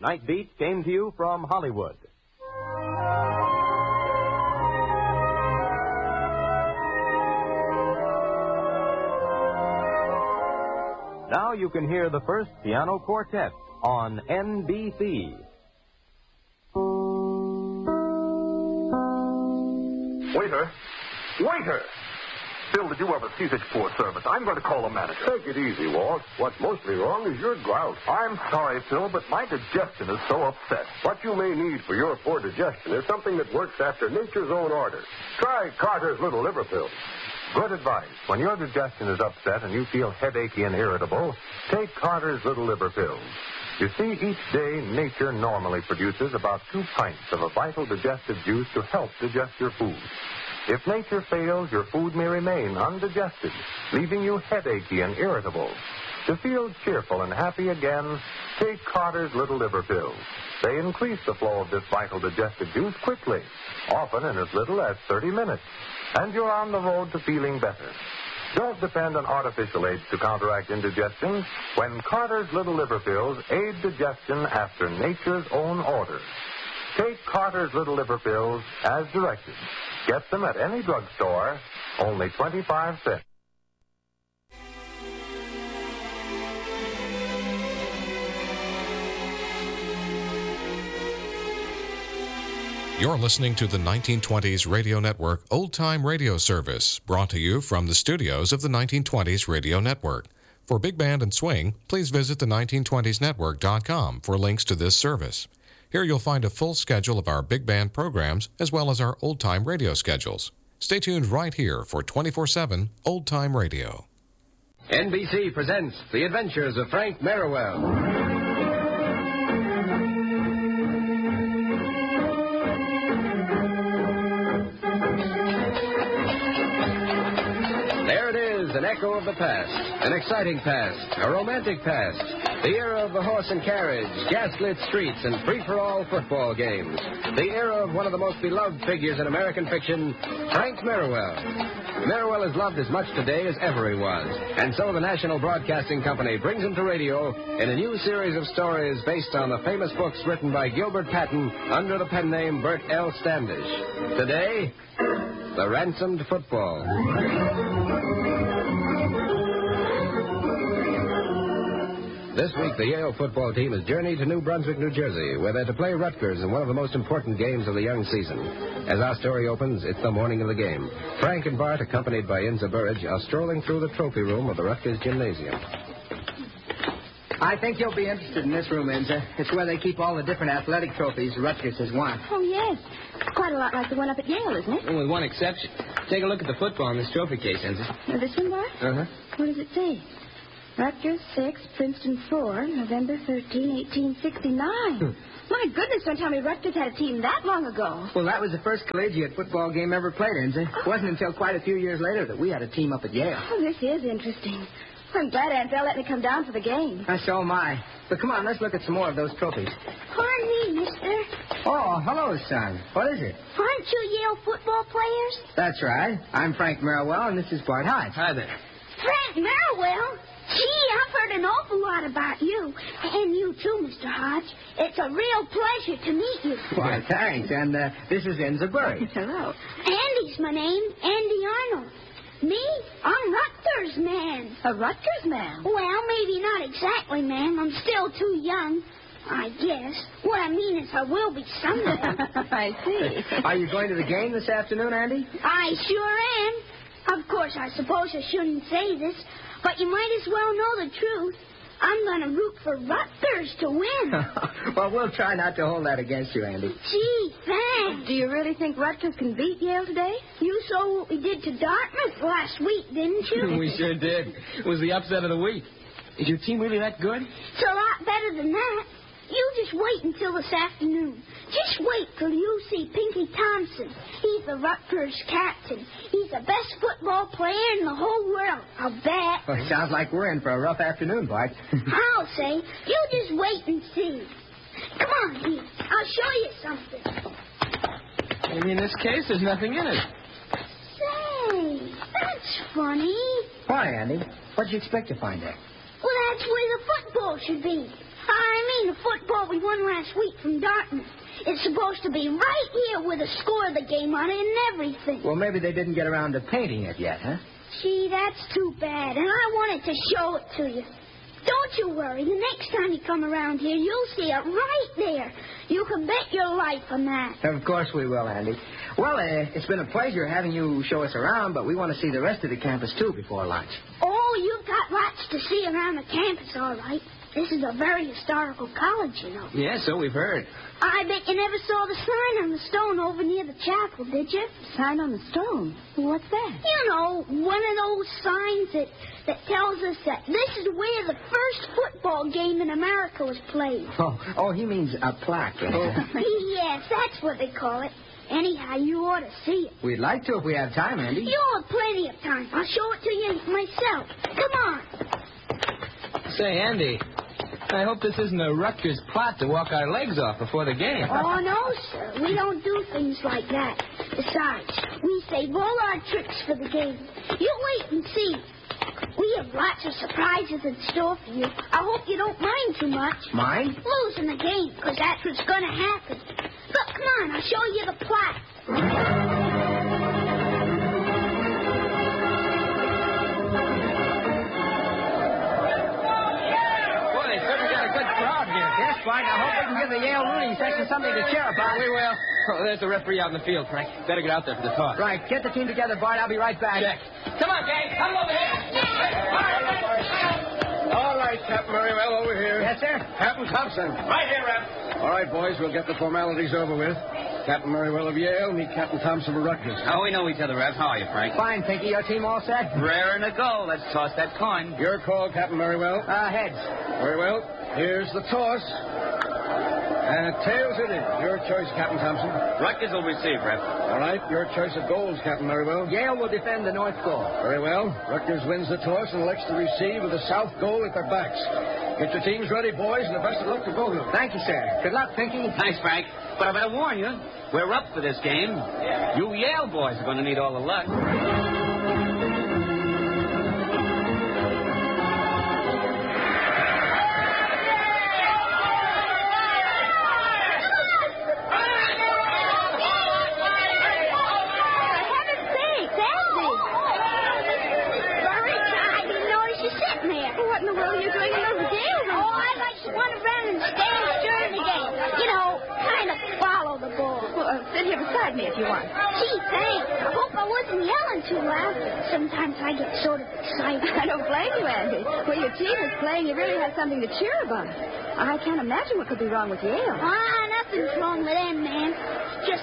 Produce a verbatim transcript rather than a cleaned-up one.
Night Beat came to you from Hollywood. Now you can hear the first piano quartet on N B C. Waiter! Waiter! Bill, did you ever see such poor service? I'm going to call the manager. Take it easy, Walt. What's mostly wrong is your grout. I'm sorry, Phil, but my digestion is so upset. What you may need for your poor digestion is something that works after nature's own order. Try Carter's Little Liver Pills. Good advice. When your digestion is upset and you feel headachy and irritable, take Carter's Little Liver Pills. You see, each day nature normally produces about two pints of a vital digestive juice to help digest your food. If nature fails, your food may remain undigested, leaving you headachy and irritable. To feel cheerful and happy again, take Carter's Little Liver Pills. They increase the flow of this vital digestive juice quickly, often in as little as thirty minutes, and you're on the road to feeling better. Don't depend on artificial aids to counteract indigestion when Carter's Little Liver Pills aid digestion after nature's own order. Take Carter's Little Liver Pills as directed. Get them at any drugstore, only twenty-five cents. You're listening to the nineteen twenties Radio Network Old Time Radio Service, brought to you from the studios of the nineteen twenties Radio Network. For Big Band and Swing, please visit the nineteen twenties network dot com for links to this service. Here you'll find a full schedule of our big band programs as well as our old-time radio schedules. Stay tuned right here for twenty-four seven Old Time Radio. N B C presents The Adventures of Frank Merriwell. An echo of the past, an exciting past, a romantic past, the era of the horse and carriage, gas-lit streets, and free-for-all football games, the era of one of the most beloved figures in American fiction, Frank Merriwell. Merriwell is loved as much today as ever he was, and so the National Broadcasting Company brings him to radio in a new series of stories based on the famous books written by Gilbert Patton under the pen name Bert L. Standish. Today, The Ransomed Football. This week, the Yale football team has journeyed to New Brunswick, New Jersey, where they're to play Rutgers in one of the most important games of the young season. As our story opens, it's the morning of the game. Frank and Bart, accompanied by Inza Burridge, are strolling through the trophy room of the Rutgers Gymnasium. I think you'll be interested in this room, Inza. It's where they keep all the different athletic trophies Rutgers has won. Oh, yes. Quite a lot like the one up at Yale, isn't it? Well, with one exception. Take a look at the football in this trophy case, Inza. Now, this one, Bart? Uh-huh. What does it say? Rutgers six, Princeton four, November thirteenth, eighteen sixty-nine. Hmm. My goodness, don't tell me Rutgers had a team that long ago. Well, that was the first collegiate football game ever played, Inza. Oh. It wasn't until quite a few years later that we had a team up at Yale. Oh, this is interesting. I'm glad Aunt Belle let me come down for the game. Uh, so am I. But come on, let's look at some more of those trophies. Pardon me, mister. Oh, hello, son. What is it? Aren't you Yale football players? That's right. I'm Frank Merriwell, and this is Bart Hyde. Hi there. Frank Merriwell? Gee, I've heard an awful lot about you. And you, too, Mister Hodge. It's a real pleasure to meet you. Why, thanks. And uh, this is Inza Burridge. Hello. Andy's my name, Andy Arnold. Me? I'm Rutgers man. A Rutgers man? Well, maybe not exactly, ma'am. I'm still too young, I guess. What I mean is I will be someday. I see. Are you going to the game this afternoon, Andy? I sure am. Of course, I suppose I shouldn't say this, but you might as well know the truth. I'm going to root for Rutgers to win. Well, we'll try not to hold that against you, Andy. Gee, thanks. Do you really think Rutgers can beat Yale today? You saw what we did to Dartmouth last week, didn't you? We sure did. It was the upset of the week. Is your team really that good? It's a lot better than that. You just wait until this afternoon. Just wait till you see Pinky Thompson. He's the Rutgers captain. He's the best football player in the whole world, I'll bet. Well, it sounds like we're in for a rough afternoon, Bart. I'll say. You just wait and see. Come on, here. I'll show you something. Maybe in this case there's nothing in it. Say, that's funny. Why, Andy? What'd you expect to find there? Well, that's where the football should be. I mean the football we won last week from Dartmouth. It's supposed to be right here with the score of the game on it and everything. Well, maybe they didn't get around to painting it yet, huh? Gee, that's too bad, and I wanted to show it to you. Don't you worry. The next time you come around here, you'll see it right there. You can bet your life on that. Of course we will, Andy. Well, uh, it's been a pleasure having you show us around, but we want to see the rest of the campus, too, before lunch. Oh, you've got lots to see around the campus, all right. This is a very historical college, you know. Yeah, so we've heard. I bet you never saw the sign on the stone over near the chapel, did you? Sign on the stone? What's that? You know, one of those signs that, that tells us that this is where the first football game in America was played. Oh, oh he means a plaque. Oh. Yes, that's what they call it. Anyhow, you ought to see it. We'd like to if we have time, Andy. You'll have plenty of time. I'll show it to you myself. Come on. Say, Andy, I hope this isn't a Rutgers plot to walk our legs off before the game. Oh, no, sir. We don't do things like that. Besides, we save all our tricks for the game. You wait and see. We have lots of surprises in store for you. I hope you don't mind too much. Mind? Losing the game, because that's what's going to happen. Look, come on, I'll show you the plot. Fine. I hope we can give the Yale rooting section something to cheer about. We will. Oh, there's the referee out in the field, Frank. Better get out there for the toss. Right. Get the team together, Bart. I'll be right back. Check. Come on, gang. Come over here. All right, Captain Merriwell, over here. Yes, sir? Captain Thompson. Right here, Rep. All right, boys, we'll get the formalities over with. Captain Merriwell of Yale, meet Captain Thompson of Rutgers. Oh, we know each other, Rep. How are you, Frank? Fine, Pinky. Your team all set? Raring to go. Let's toss that coin. Your call, Captain Merriwell. Uh, heads. Very well. Here's the toss. And tails it is. Your choice, Captain Thompson. Rutgers will receive, Rep. All right. Your choice of goals, Captain Merriwell. Yale will defend the north goal. Very well. Rutgers wins the toss and elects to receive with the south goal at their backs. Get your teams ready, boys, and the best of luck to both of them. Thank you, sir. Good luck, Pinky. Thanks, Frank. But I better warn you, we're up for this game. You Yale boys are going to need all the luck. Sit here beside me if you want. Gee, thanks. I hope I wasn't yelling too loud. Sometimes I get sort of excited. I don't blame you, Andy. When your team is playing, you really have something to cheer about. I can't imagine what could be wrong with Yale. Ah, nothing's wrong with them, man. It's